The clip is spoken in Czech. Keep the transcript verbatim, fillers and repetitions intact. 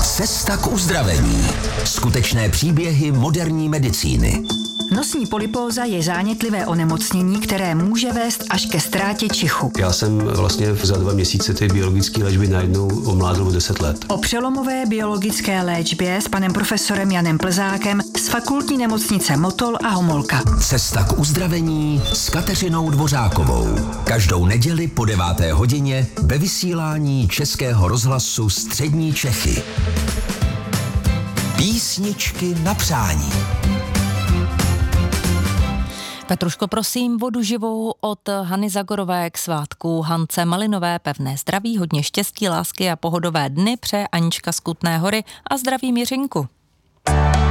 Cesta k uzdravení. Skutečné příběhy moderní medicíny. Nosní polypóza je zánětlivé onemocnění, které může vést až ke ztrátě čichu. Já jsem vlastně za dva měsíce ty biologické léčby najednou omládl o deset let. O přelomové biologické léčbě s panem profesorem Janem Plzákem z Fakultní nemocnice Motol a Homolka. Cesta k uzdravení s Kateřinou Dvořákovou. Každou neděli po deváté hodině ve vysílání Českého rozhlasu Střední Čechy. Písničky na přání. Petruško, prosím, vodu živou od Hany Zagorové k svátku Hance Malinové. Pevné zdraví, hodně štěstí, lásky a pohodové dny přeje Anička z Kutné Hory a zdraví Jiřinku.